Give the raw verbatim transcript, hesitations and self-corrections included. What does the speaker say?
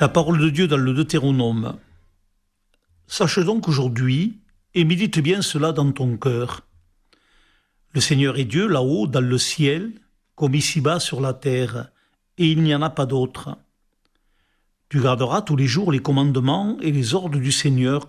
La parole de Dieu dans le Deutéronome. Sache donc aujourd'hui, et médite bien cela dans ton cœur. Le Seigneur est Dieu là-haut dans le ciel, comme ici-bas sur la terre, et il n'y en a pas d'autre. Tu garderas tous les jours les commandements et les ordres du Seigneur